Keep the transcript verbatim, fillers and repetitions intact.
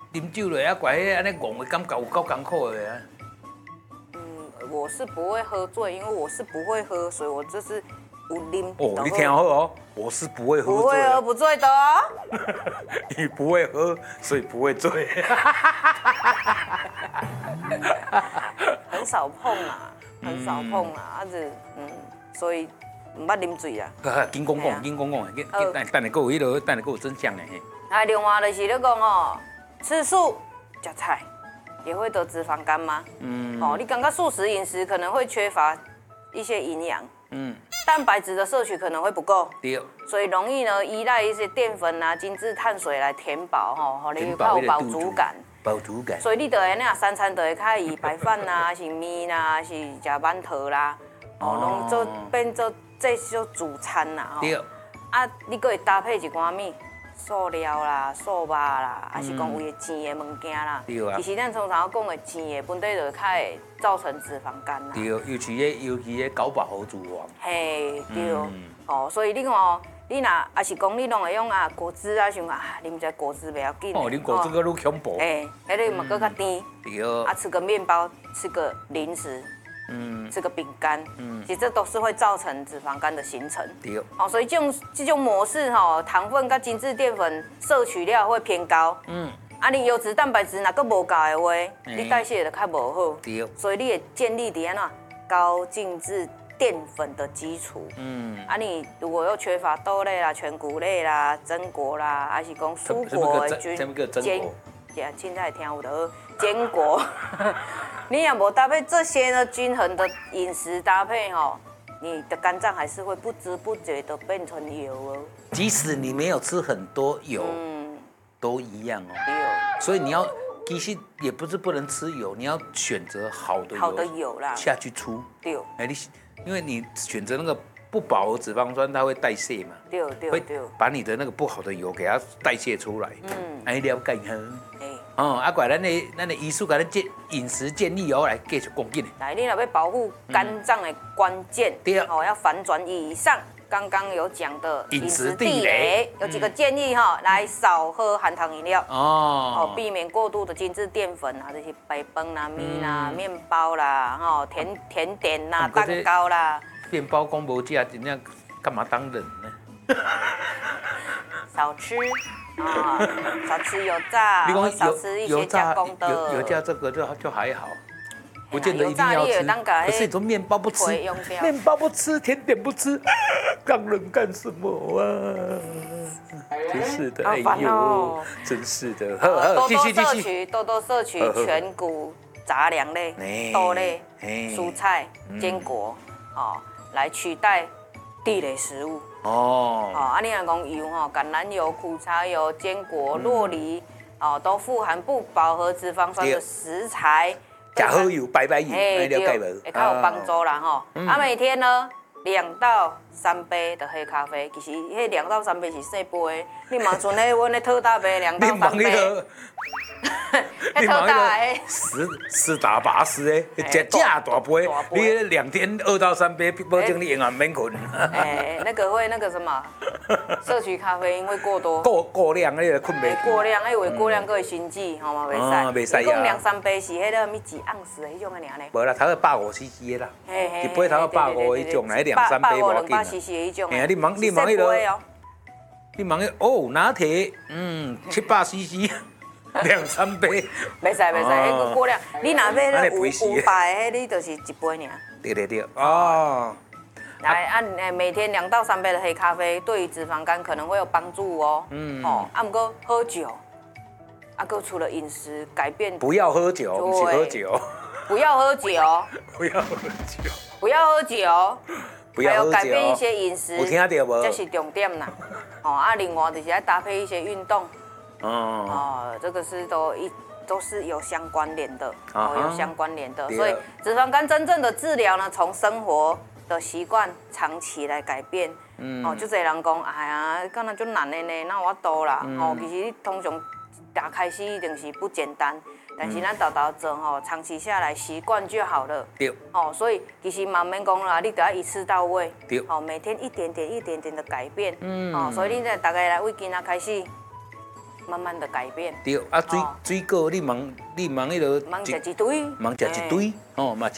啉酒了，啊，怪迄安尼戆的感觉有够艰苦的啊。 嗯，我是不会喝醉，因为我是不会喝，所以我就是有啉。 哦，你听好哦，我是不会喝醉。 不会喝不醉的哦。 你不会喝，所以不会醉。 很少碰啊，很少碰啊，啊是嗯，所以唔捌啉醉啊。 紧讲讲，紧讲讲，等等下佫有迄落，等下佫有真相的嘿。 啊，另外就是咧讲哦，吃素、吃菜也会得脂肪肝吗？嗯。哦，你感觉素食饮食可能会缺乏一些营养。嗯。蛋白质的摄取可能会不够。对。所以容易呢依赖一些淀粉啊、精致碳水来填饱吼，互你较有饱足感。饱足感。所以你就会那三餐就会较以白饭啦、是面啦、是食馒头啦，哦，拢做变做这些主餐啦。对。啊，你佫会搭配一寡物？塑料啦、素肉啦，还是讲有甜的物件啦。对啊。其实咱通常讲的甜的，本底就较会造成脂肪肝啦。对，尤其咧，尤其咧九百毫脂肪。嘿，对。哦，所以你看哦，你若也是讲你拢会用啊果汁啊，想啊啉只果汁袂要紧。哦，啉果汁佫愈恐怖。哎，迄个嘛佫较甜。对。啊，吃个面包，吃个零食。嗯，吃个饼干，嗯，其实这都是会造成脂肪肝的形成。对，好，所以这种这种模式哈，糖分跟精致淀粉摄取量会偏高。嗯，啊，你优质蛋白质若个无够的话，你代谢就较无好。对，所以你也建立伫安怎高精致淀粉的基础。嗯，啊，你如果又缺乏豆类啦、全谷类啦、榛果啦，还是讲蔬果的均坚，呀，现在听有的坚果。你也无搭配这些呢均衡的饮食搭配哈，你的肝脏还是会不知不觉的变成油哦。即使你没有吃很多油，嗯，都一样哦。对。所以你要其实也不是不能吃油，你要选择好的油，好的油啦下去出。对。哎，你因为你选择那个不饱和脂肪酸，它会代谢嘛。对对对。会把你的那个不好的油给它代谢出来。嗯。哎，了解哈。哎。哦，啊，怪咱的咱的医师，甲咱建饮食建议哦，来继续讲紧的。来，你若要保护肝脏的关键，对，哦，要反转以上刚刚有讲的饮食地雷，有几个建议哈，来少喝含糖饮料，哦，哦，避免过度的精致淀粉啊，这些白饭啦、面啦、面包啦，哈，甜甜点啦、蛋糕啦。面包讲无食，真正干嘛当人呢？少吃。啊，少吃油炸，少吃一些加工的。油油炸这个就就还好，不见得一定要吃。可是你说面包不吃，面包不吃，甜点不吃，当人干什么啊？真是的，哎呦，真是的。多多摄取，多多摄取全谷杂粮类、豆类、蔬菜、坚果，哦，来取代地雷食物。哦，哦，啊，你若讲油吼，橄榄油、苦茶油、坚果、酪梨，哦，都富含不饱和脂肪酸的食材。食好油，白白油，哎，了解无？会较有帮助啦吼。啊，每天呢，两到三杯的黑咖啡，其实迄两到三杯是细杯，你嘛像迄阮咧特大杯两到三杯。你忙那个十十打八十诶，食正大杯，你两天二到三杯，保证你永远免困。哎，那个会那个什么，摄取咖啡因会过多，过过量那个困袂。过量，哎，为过量个会心悸，好吗？袂使。袂使。一共两三杯是迄个咪几盎司的迄种个尔呢？无啦，头个百五 C C 的啦，一杯头个百五迄种，来两三杯无要紧。百 C C 的迄种。哎呀，你忙你忙迄个，你忙迄哦拿铁，嗯，七百 C C。两三杯，袂使袂使，迄个过量。你若要咧有有百的，迄你就是一杯尔。对对对，哦。来，按每天两到三杯的黑咖啡，对于脂肪肝可能会有帮助哦。嗯。哦，啊，不过喝酒，啊，个除了饮食改变，不要喝酒，不是喝酒。不要喝酒。不要喝酒。不要喝酒。不要喝酒。还有改变一些饮食，有听到无？这是重点啦。哦，啊，另外就是要搭配一些运动。哦，哦，这个是都一都是有相关联的，哦，有相关联的，所以脂肪肝真正的治疗呢，从生活的习惯长期来改变。嗯，哦，就这人讲，哎呀，敢若就难的呢，那我多啦。哦，其实通常打开始一定是不简单，但是咱豆豆做吼，长期下来习惯就好了。对。哦，所以其实嘛免讲啦，你得要一次到位。对。哦，每天一点点一点点的改变。嗯。哦，所以你在大概来为今仔开始。 慢慢的改变。 对，啊水水果你忙你忙迄落， 忙食一堆， 忙食一堆，哦嘛是